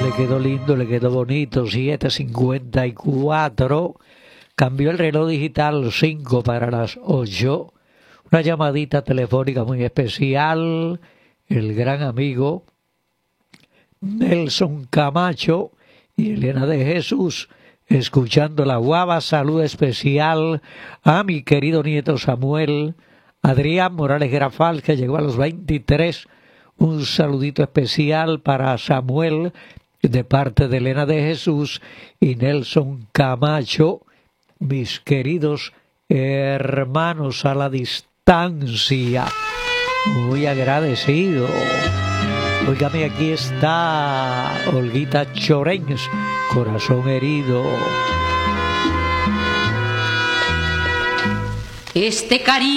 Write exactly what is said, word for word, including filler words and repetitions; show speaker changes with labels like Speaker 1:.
Speaker 1: Le quedó lindo, le quedó bonito, siete cincuenta y cuatro. Cambió el reloj digital cinco para las ocho. Una llamadita telefónica muy especial. El gran amigo Nelson Camacho y Elena de Jesús, escuchando la guava. Salud especial a mi querido nieto Samuel Adrián Morales Grafal, que llegó a los veintitrés. Un saludito especial para Samuel de parte de Elena de Jesús y Nelson Camacho, mis queridos hermanos a la distancia. Muy agradecido. Óigame, aquí está Olguita Choreñez, Corazón Herido.
Speaker 2: Este cariño